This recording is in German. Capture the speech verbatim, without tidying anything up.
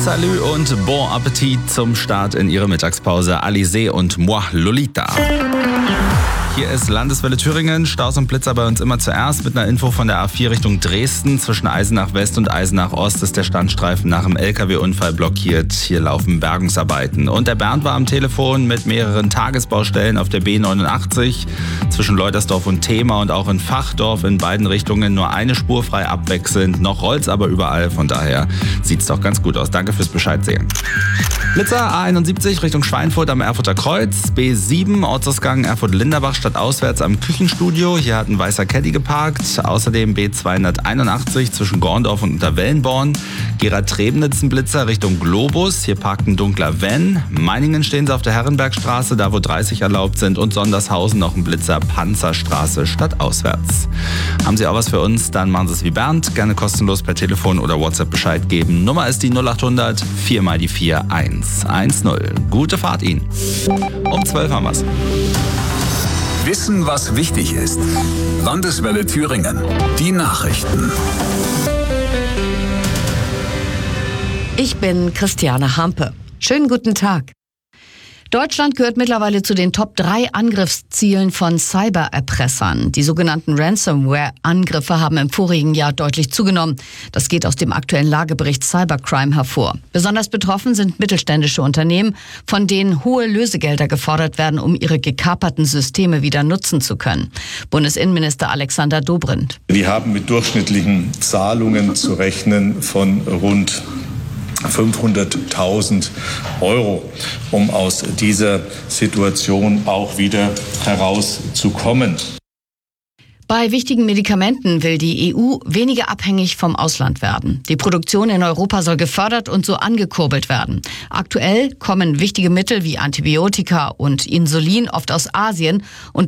Salut und bon Appetit zum Start in Ihre Mittagspause. Alizé und Moi Lolita. Hier ist Landeswelle Thüringen. Staus und Blitzer bei uns immer zuerst mit einer Info von der A vier Richtung Dresden. Zwischen Eisenach West und Eisenach Ost ist der Standstreifen nach einem L K W-Unfall blockiert. Hier laufen Bergungsarbeiten. Und der Bernd war am Telefon mit mehreren Tagesbaustellen auf der B neunundachtzig zwischen Leutersdorf und Thema und auch in Fachdorf in beiden Richtungen nur eine Spur frei abwechselnd. Noch rollt's aber überall, von daher sieht's doch ganz gut aus. Danke fürs Bescheidsehen. Blitzer A einundsiebzig Richtung Schweinfurt am Erfurter Kreuz, B sieben Ortsausgang Erfurt-Linderbach statt auswärts am Küchenstudio. Hier hat ein weißer Caddy geparkt. Außerdem B zweihunderteinundachtzig zwischen Gorndorf und Unterwellenborn. Gera-Trebnitz ein Blitzer Richtung Globus. Hier parkt ein dunkler Van. Meiningen stehen sie auf der Herrenbergstraße, da wo dreißig erlaubt sind. Und Sondershausen noch ein Blitzer Panzerstraße statt auswärts. Haben Sie auch was für uns? Dann machen Sie es wie Bernd. Gerne kostenlos per Telefon oder WhatsApp Bescheid geben. Nummer ist die null achthundert vier mal die vier eins eins null. Gute Fahrt Ihnen. Um zwölf haben wir's. Wissen, was wichtig ist. Landeswelle Thüringen. Die Nachrichten. Ich bin Christiane Hampe. Schönen guten Tag. Deutschland gehört mittlerweile zu den Top drei Angriffszielen von Cybererpressern. Die sogenannten Ransomware-Angriffe haben im vorigen Jahr deutlich zugenommen. Das geht aus dem aktuellen Lagebericht Cybercrime hervor. Besonders betroffen sind mittelständische Unternehmen, von denen hohe Lösegelder gefordert werden, um ihre gekaperten Systeme wieder nutzen zu können. Bundesinnenminister Alexander Dobrindt. Wir haben mit durchschnittlichen Zahlungen zu rechnen von rund fünfhunderttausend Euro, um aus dieser Situation auch wieder herauszukommen. Bei wichtigen Medikamenten will die E U weniger abhängig vom Ausland werden. Die Produktion in Europa soll gefördert und so angekurbelt werden. Aktuell kommen wichtige Mittel wie Antibiotika und Insulin oft aus Asien und